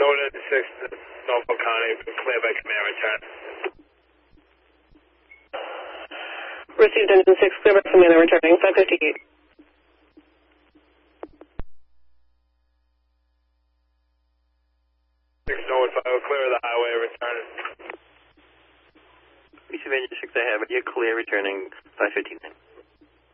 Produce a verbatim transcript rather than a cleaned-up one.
Northern six, Norfolk County, clear by command return. Received engine six, clear by command and returning, five fifty-eight. six Norwood five, clear of the highway, returning. Receive engine six, I have it. You're clear, returning five fifty-nine.